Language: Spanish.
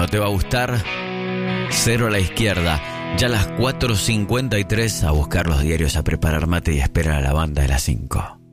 no te va a gustar. Cero a la izquierda. Ya a las 4:53 a buscar los diarios, a preparar mate y esperar a la banda de las 5.